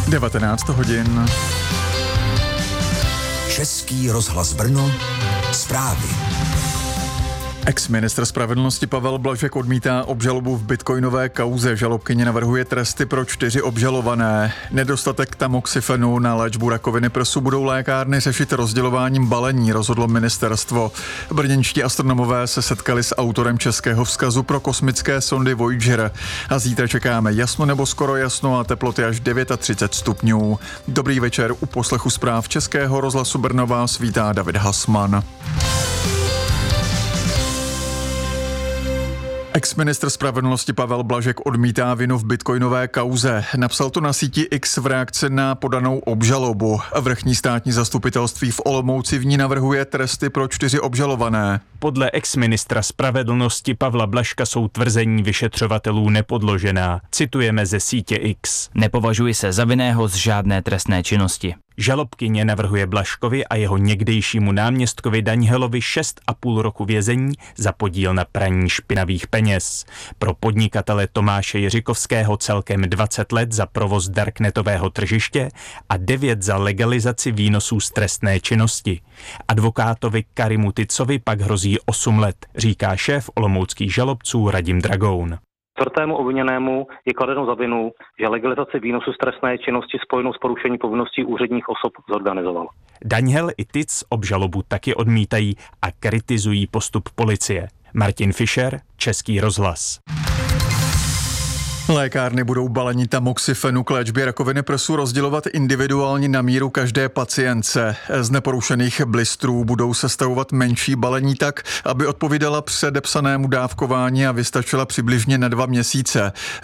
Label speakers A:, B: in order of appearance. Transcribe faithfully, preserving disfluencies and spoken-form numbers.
A: devatenáct hodin.
B: Český rozhlas Brno, zprávy.
A: Ex-ministr spravedlnosti Pavel Blažek odmítá obžalobu v bitcoinové kauze. Žalobkyně navrhuje tresty pro čtyři obžalované. Nedostatek tamoxifenu na léčbu rakoviny prsu budou lékárny řešit rozdělováním balení, rozhodlo ministerstvo. Brněnští astronomové se setkali s autorem českého vzkazu pro kosmické sondy Voyager. A zítra čekáme jasno nebo skoro jasno a teploty až třicet devět stupňů. Dobrý večer, u poslechu zpráv Českého rozhlasu Brno vás vítá David Hasman. Ex-ministr spravedlnosti Pavel Blažek odmítá vinu v bitcoinové kauze. Napsal to na síti X v reakci na podanou obžalobu. Vrchní státní zastupitelství v Olomouci v ní navrhuje tresty pro čtyři obžalované.
C: Podle ex-ministra spravedlnosti Pavla Blažka jsou tvrzení vyšetřovatelů nepodložená. Citujeme ze sítě X.
D: Nepovažuji se za vinného z žádné trestné činnosti.
C: Žalobkyně navrhuje Blažkovi a jeho někdejšímu náměstkovi Danielovi šest a půl roku vězení za podíl na praní špinavých peněz. Pro podnikatele Tomáše Jiřikovského celkem dvacet let za provoz darknetového tržiště a devět za legalizaci výnosů z trestné činnosti. Advokátovi Karimu Ticovi pak hrozí osm let, říká šéf olomouckých žalobců Radim Dragoun.
E: Čtvrtému obviněnému je kladeno za vinu, že legalizaci výnosu z trestné činnosti spojenou s porušením povinností úředních osob zorganizoval.
C: Daniel i Tic obžalobu taky odmítají a kritizují postup policie. Martin Fischer, Český rozhlas.
A: Lékárny budou balení tamoxifenu k léčbě rakoviny prsu rozdělovat individuálně na míru každé pacientce. Z neporušených blistrů budou sestavovat menší balení tak, aby odpovídala předepsanému dávkování a vystačila přibližně na dva měsíce.